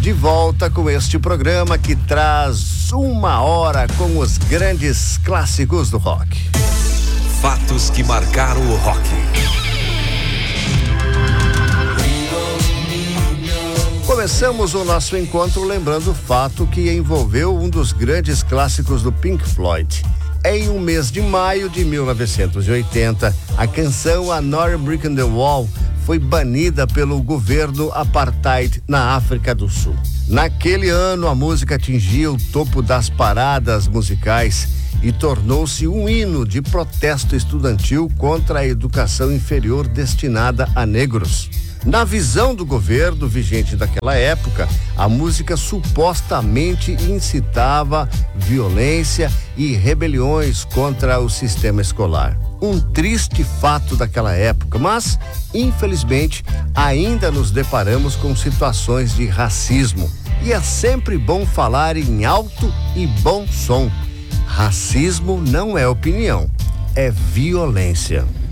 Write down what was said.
De volta com este programa que traz 1 hora com os grandes clássicos do rock. Fatos que marcaram o rock. Começamos o nosso encontro lembrando o fato que envolveu um dos grandes clássicos do Pink Floyd. Em um mês de maio de 1980, a canção Another Brick in the Wall foi banida pelo governo apartheid na África do Sul. Naquele ano, a música atingiu o topo das paradas musicais e tornou-se um hino de protesto estudantil contra a educação inferior destinada a negros. Na visão do governo vigente daquela época, a música supostamente incitava violência e rebeliões contra o sistema escolar. Um triste fato daquela época, mas, infelizmente, ainda nos deparamos com situações de racismo. E é sempre bom falar em alto e bom som. Racismo não é opinião, é violência.